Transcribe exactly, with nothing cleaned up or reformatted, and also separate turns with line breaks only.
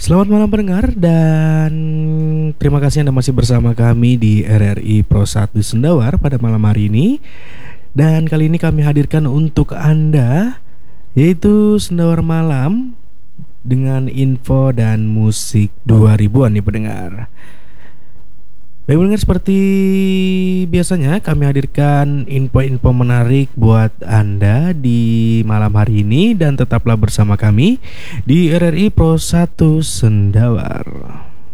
Selamat malam pendengar dan terima kasih Anda masih bersama kami di R R I Pro satu Sendawar pada malam hari ini. Dan kali ini kami hadirkan untuk Anda yaitu Sendawar Malam dengan info dan musik dua ribuan nih pendengar. Baik pendengar, seperti biasanya kami hadirkan info-info menarik buat Anda di malam hari ini. Dan tetaplah bersama kami di R R I Pro satu Sendawar.